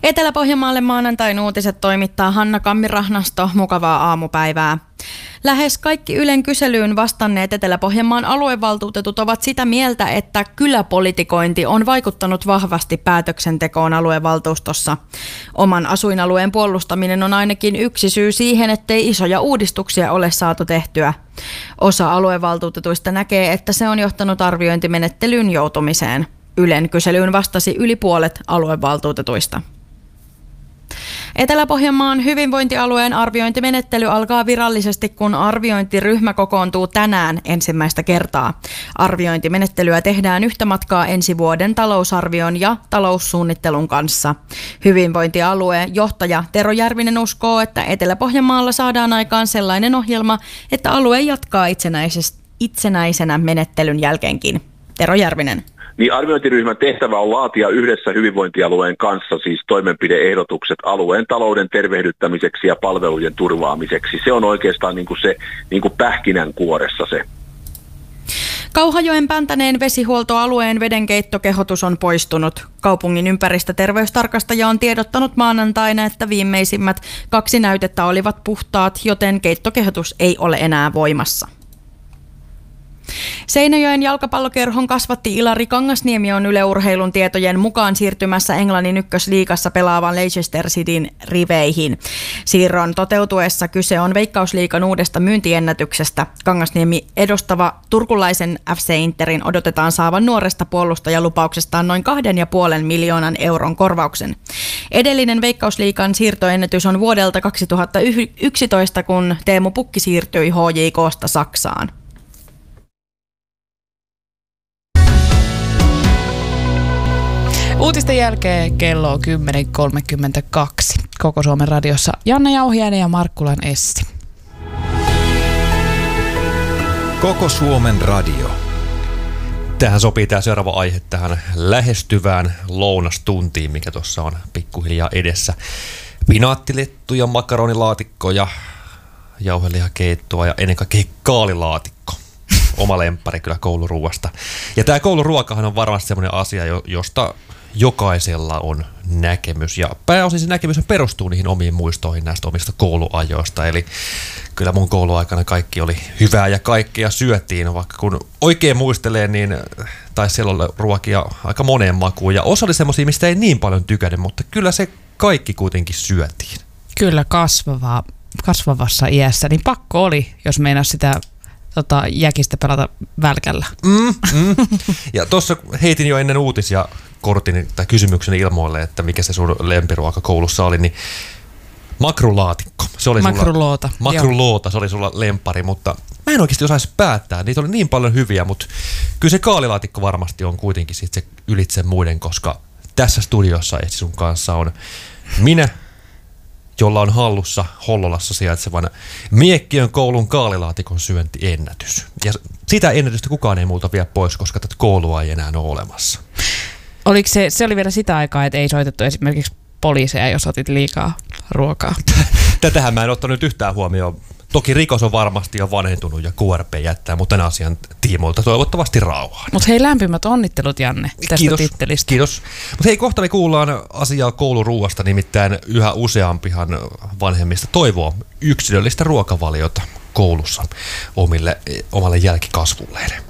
Etelä-Pohjanmaalle maanantain uutiset toimittaa Hanna Kammirahnasto. Mukavaa aamupäivää. Lähes kaikki Ylen kyselyyn vastanneet Etelä-Pohjanmaan aluevaltuutetut ovat sitä mieltä, että kyläpolitikointi on vaikuttanut vahvasti päätöksentekoon aluevaltuustossa. Oman asuinalueen puolustaminen on ainakin yksi syy siihen, ettei isoja uudistuksia ole saatu tehtyä. Osa aluevaltuutetuista näkee, että se on johtanut arviointimenettelyyn joutumiseen. Ylen kyselyyn vastasi yli puolet aluevaltuutetuista. Etelä-Pohjanmaan hyvinvointialueen arviointimenettely alkaa virallisesti, kun arviointiryhmä kokoontuu tänään ensimmäistä kertaa. Arviointimenettelyä tehdään yhtä matkaa ensi vuoden talousarvion ja taloussuunnittelun kanssa. Hyvinvointialueen johtaja Tero Järvinen uskoo, että Etelä-Pohjanmaalla saadaan aikaan sellainen ohjelma, että alue jatkaa itsenäisenä menettelyn jälkeenkin. Tero Järvinen. Niin arviointiryhmän tehtävä on laatia yhdessä hyvinvointialueen kanssa siis toimenpideehdotukset alueen talouden tervehdyttämiseksi ja palvelujen turvaamiseksi. Se on oikeastaan se pähkinänkuoressa se. Kauhajoen Päntäneen vesihuoltoalueen vedenkeittokehotus on poistunut. Kaupungin ympäristöterveystarkastaja on tiedottanut maanantaina, että viimeisimmät 2 näytettä olivat puhtaat, joten keittokehotus ei ole enää voimassa. Seinäjoen jalkapallokerhon kasvatti Ilari Kangasniemi on Yle Urheilun tietojen mukaan siirtymässä Englannin ykkösliigassa pelaavan Leicester Cityn riveihin. Siirron toteutuessa kyse on Veikkausliigan uudesta myyntiennätyksestä. Kangasniemi edustava turkulaisen FC Interin odotetaan saavan nuoresta puolustajalupauksestaan noin 2,5 miljoonan euron korvauksen. Edellinen Veikkausliigan siirtoennätys on vuodelta 2011, kun Teemu Pukki siirtyi HJK:sta Saksaan. Uutisten jälkeen kello on 10.32. Koko Suomen radiossa Janne Jauhiainen ja Markkulan Essi. Koko Suomen radio. Tähän sopii tämä seuraava aihe tähän lähestyvään lounastuntiin, mikä tuossa on pikkuhiljaa edessä. Pinaattilettuja, makaronilaatikkoja, jauhelihakeittoa ja ennen kaikkea kaalilaatikko. Oma lemppari kyllä kouluruuasta. Ja tämä kouluruokahan on varmasti semmoinen asia, josta jokaisella on näkemys. Ja pääosin se näkemys perustuu niihin omiin muistoihin näistä omista kouluajoista. Eli kyllä mun kouluaikana kaikki oli hyvää ja kaikkea syötiin. Vaikka kun oikein muistelee, niin taisi siellä olla ruokia aika moneen makuun. Ja osa oli semmoisia, mistä ei niin paljon tykännyt, mutta kyllä se kaikki kuitenkin syötiin. Kyllä kasvavassa iässä, niin pakko oli, jos meinasi sitä jäkistä pelata välkällä. Ja tuossa heitin jo ennen uutisia kortin tai kysymyksen ilmoille, että mikä se sun lempiruoka koulussa oli, niin makrulaatikko. Se oli makruloota, se oli sulla lemppari, mutta mä en oikeasti osaisi päättää. Niitä oli niin paljon hyviä, mutta kyllä se kaalilaatikko varmasti on kuitenkin sit se ylitse muiden, koska tässä studiossa Essi sun kanssa on minä, jolla on hallussa Hollolassa sijaitsevan Miekkiön koulun kaalilaatikon syöntiennätys. Ja sitä ennätystä kukaan ei muuta vie pois, koska tätä koulua ei enää ole olemassa. Oliko se oli vielä sitä aikaa, että ei soitettu esimerkiksi poliiseja, jos otit liikaa ruokaa? Tätähän mä en ottanut nyt yhtään huomioon. Toki rikos on varmasti jo vanhentunut ja KRP jättää, mutta tämän asian tiimoilta toivottavasti rauhaan. Mutta hei, lämpimät onnittelut, Janne, tästä tittelistä. Kiitos. Mutta hei, kohta me kuullaan asiaa kouluruuasta, nimittäin yhä useampihan vanhemmista toivoo yksilöllistä ruokavaliota koulussa omalle jälkikasvulleen.